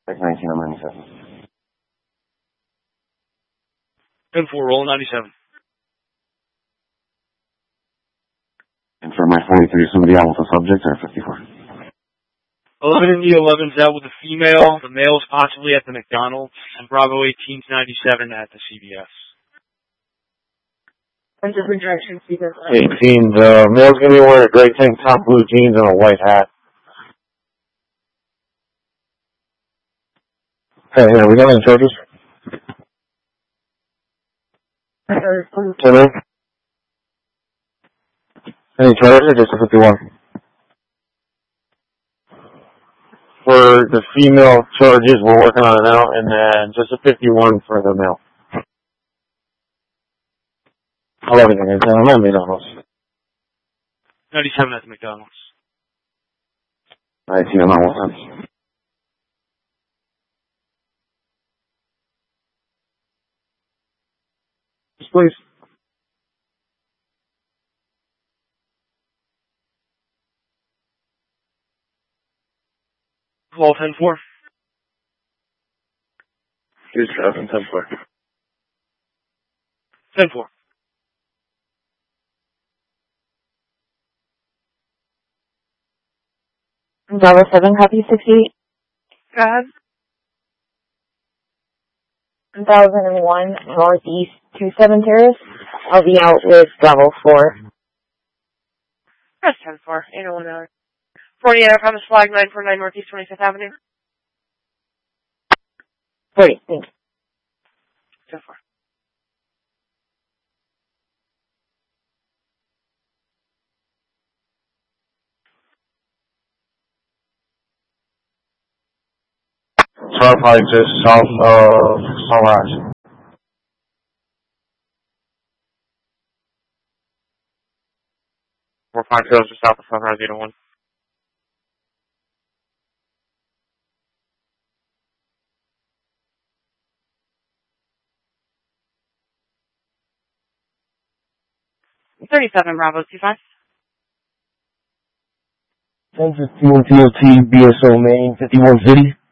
19 on 97. 10-4, roll 97. And for my 43, somebody out with a subject or 54? 11 in the 11's out with a female. The male is possibly at the McDonald's. And Bravo 18's 97 at the CVS. 18, the male's going to be wearing a gray tank top, blue jeans, and a white hat. Hey, yeah, we got any charges? Hello? Any charges or just a 51? For the female charges, we're working on it now, and then just a 51 for the male. I love it again. I'm at McDonald's. 97 at the McDonald's. 19 on 1. Please. Call 10-4. Here's traffic, 10-4. 10-4. Bravo 7, copy 68. Go ahead. 1001 Northeast 27 Terrace. I'll be out with Bravo 4. Press 10-4, 801 hour. 48 Promise Flag 949 Northeast 25th Avenue. 40, thanks. 10-4. So probably just south of Sunrise. We're 5 trails just south of Sunrise 801. $37 Bravo 25. 1051 TOT BSO Main 51 City.